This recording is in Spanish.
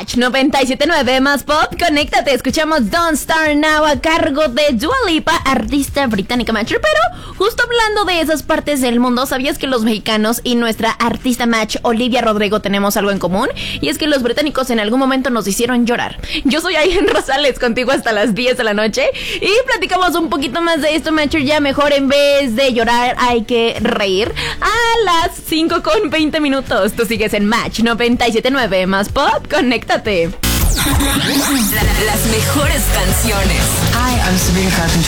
Match 97.9 más pop, conéctate, escuchamos Don't Start Now a cargo de Dua Lipa, artista británica match. Pero justo hablando de esas partes del mundo, ¿sabías que los mexicanos y nuestra artista match Olivia Rodrigo tenemos algo en común? Y es que los británicos en algún momento nos hicieron llorar. Yo soy Ayen Rosales, contigo hasta las 10 de la noche y platicamos un poquito más de esto, matcher. Ya mejor en vez de llorar hay que reír. A las 5:20. Tú sigues en Match 97.9 más pop, conéctate. Las mejores canciones. Hi, I'm Sabrina Carpenter.